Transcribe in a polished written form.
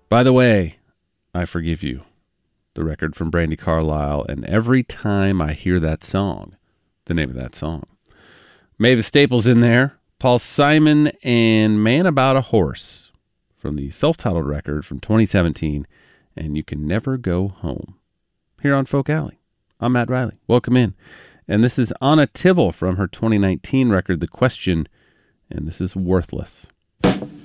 By the way, I Forgive You, the record from Brandi Carlile, and every time I hear that song, the name of that song. Mavis Staples in there, Paul Simon, and Man About a Horse from the self-titled record from 2017, and You Can Never Go Home, here on Folk Alley. I'm Matt Riley. Welcome in. And this is Anna Tivel from her 2019 record, The Question, and this is Worthless.